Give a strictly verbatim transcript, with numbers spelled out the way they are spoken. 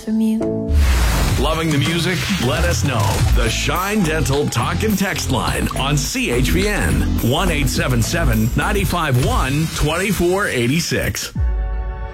from you. Loving the music? Let us know. The Shine Dental Talk and Text line on C H P N one eight seven seven, nine five one, two four eight six.